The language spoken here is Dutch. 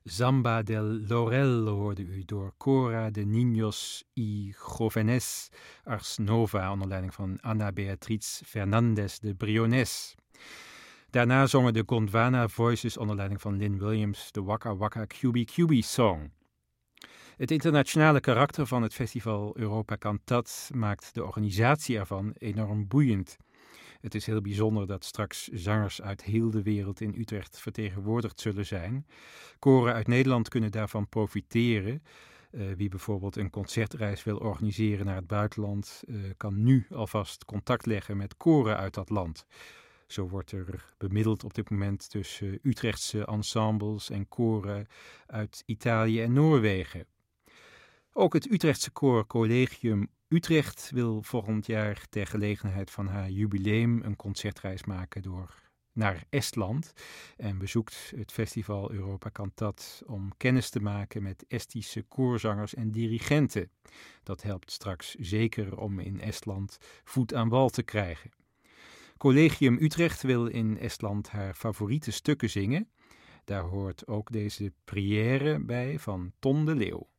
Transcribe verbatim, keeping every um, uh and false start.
Zamba del Laurel hoorde u door Cora de Niños y Jóvenes Ars Nova onder leiding van Ana Beatriz Fernández de Briones. Daarna zongen de Gondwana Voices onder leiding van Lynn Williams de Waka Waka Q B Q B Song. Het internationale karakter van het festival Europa Cantat maakt de organisatie ervan enorm boeiend. Het is heel bijzonder dat straks zangers uit heel de wereld in Utrecht vertegenwoordigd zullen zijn. Koren uit Nederland kunnen daarvan profiteren. Uh, wie bijvoorbeeld een concertreis wil organiseren naar het buitenland, uh, kan nu alvast contact leggen met koren uit dat land. Zo wordt er bemiddeld op dit moment tussen Utrechtse ensembles en koren uit Italië en Noorwegen. Ook het Utrechtse koor Collegium Utrecht wil volgend jaar ter gelegenheid van haar jubileum een concertreis maken door naar Estland en bezoekt het festival Europa Cantat om kennis te maken met Estische koorzangers en dirigenten. Dat helpt straks zeker om in Estland voet aan wal te krijgen. Collegium Utrecht wil in Estland haar favoriete stukken zingen. Daar hoort ook deze prière bij van Ton de Leeuw.